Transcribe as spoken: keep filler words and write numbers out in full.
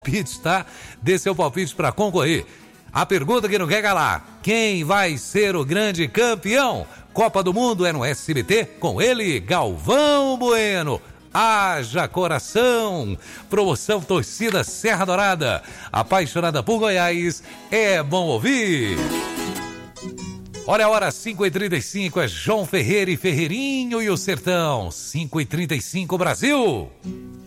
palpite, tá? Dê seu palpite para concorrer. A pergunta que não quer calar: quem vai ser o grande campeão? Copa do Mundo é no S B T, com ele, Galvão Bueno. Haja coração! Promoção Torcida Serra Dourada. Apaixonada por Goiás, é bom ouvir. Olha a hora, cinco e trinta e cinco, é João Ferreira e Ferreirinho e o Sertão. cinco e trinta e cinco, Brasil.